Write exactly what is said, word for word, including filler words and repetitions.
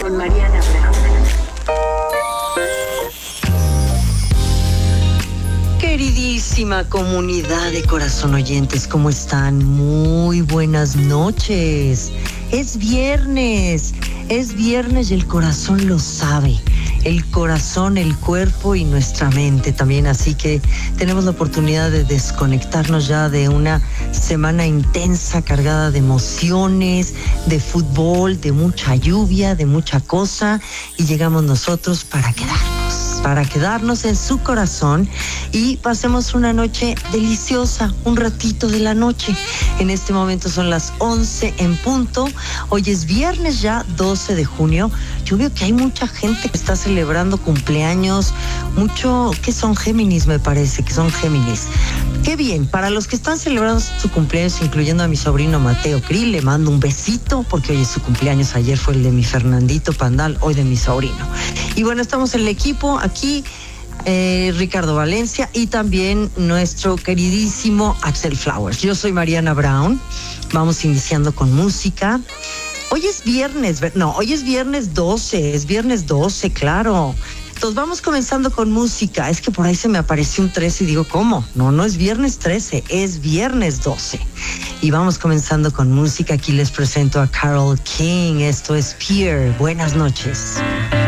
con Mariana Brown. Queridísima comunidad de corazón oyentes, ¿cómo están? Muy buenas noches. Es viernes, es viernes y el corazón lo sabe. El corazón, el cuerpo y nuestra mente también, así que tenemos la oportunidad de desconectarnos ya de una semana intensa, cargada de emociones, de fútbol, de mucha lluvia, de mucha cosa, y llegamos nosotros para quedarnos, para quedarnos en su corazón y pasemos una noche deliciosa, un ratito de la noche. En este momento son las once en punto, hoy es viernes ya, doce de junio. Yo veo que hay mucha gente que está celebrando cumpleaños, mucho, que son Géminis, me parece, que son Géminis. Qué bien, para los que están celebrando su cumpleaños, incluyendo a mi sobrino Mateo Krill, le mando un besito, porque hoy es su cumpleaños, ayer fue el de mi Fernandito Pandal, hoy de mi sobrino. Y bueno, estamos en el equipo aquí, eh, Ricardo Valencia y también nuestro queridísimo Axel Flowers. Yo soy Mariana Brown, vamos iniciando con música. Hoy es viernes, no, hoy es viernes doce, es viernes doce, claro. Entonces vamos comenzando con música. Es que por ahí se me apareció un trece y digo, ¿cómo? No, no es viernes trece, es viernes doce. Y vamos comenzando con música. Aquí les presento a Carole King. Esto es Pierre. Buenas noches.